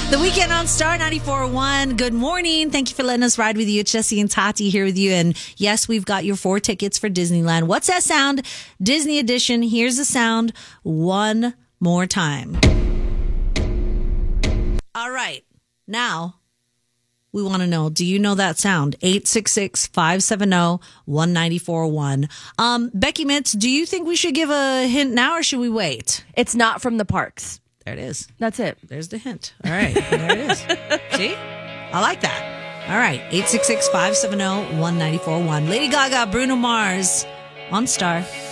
The Weekend on Star 94.1. Good morning. Thank you for letting us ride with you. It's Jesse and Tati here with you. And yes, we've got your 4 tickets for Disneyland. What's that sound? Disney edition. Here's the sound one more time. All right. Now, we want to know, do you know that sound? 866-570-1941. Becky Mitz, do you think we should give a hint now or should we wait? It's not from the parks. There it is. That's it. There's the hint. All right. There it is. See? I like that. All right. 866-570-1941. Lady Gaga, Bruno Mars on Star.